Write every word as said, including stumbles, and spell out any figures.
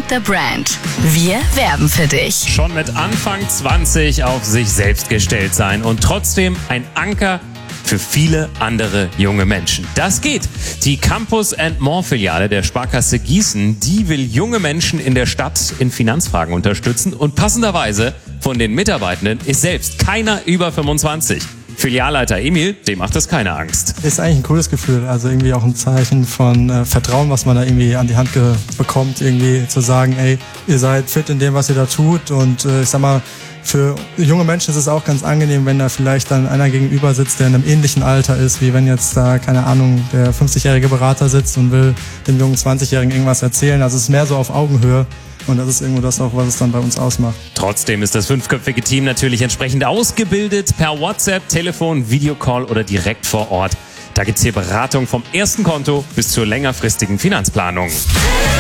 Find the Brand. Wir werben für dich. Schon mit Anfang zwanzig auf sich selbst gestellt sein und trotzdem ein Anker für viele andere junge Menschen. Das geht. Die Campus and More Filiale der Sparkasse Gießen, die will junge Menschen in der Stadt in Finanzfragen unterstützen und passenderweise von den Mitarbeitenden ist selbst keiner über fünfundzwanzig. Filialleiter Emil, dem macht das keine Angst. Ist eigentlich ein cooles Gefühl, also irgendwie auch ein Zeichen von äh, Vertrauen, was man da irgendwie an die Hand ge- bekommt, irgendwie zu sagen, ey, ihr seid fit in dem, was ihr da tut und äh, ich sag mal, für junge Menschen ist es auch ganz angenehm, wenn da vielleicht dann einer gegenüber sitzt, der in einem ähnlichen Alter ist, wie wenn jetzt da, keine Ahnung, der fünfzigjährige Berater sitzt und will dem jungen zwanzigjährigen irgendwas erzählen. Also es ist mehr so auf Augenhöhe. Und das ist irgendwo das auch, was es dann bei uns ausmacht. Trotzdem ist das fünfköpfige Team natürlich entsprechend ausgebildet, per WhatsApp, Telefon, Videocall oder direkt vor Ort. Da gibt's hier Beratung vom ersten Konto bis zur längerfristigen Finanzplanung.